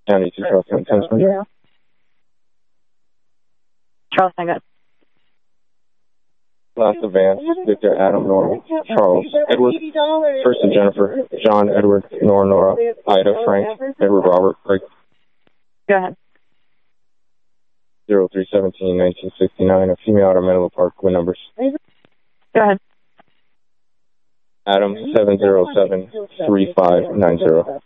County to Charles County, Tennessee. Yeah. Charles, I got. Last advance, Victor, Adam, Nora, Charles, Edward, Kirsten, Jennifer, John, Edward, Nora, Ida, Frank, Edward, Robert, Craig. Go ahead. 03/17/1969, a female out of Menlo Park with numbers. Go ahead. Adam 707-3590.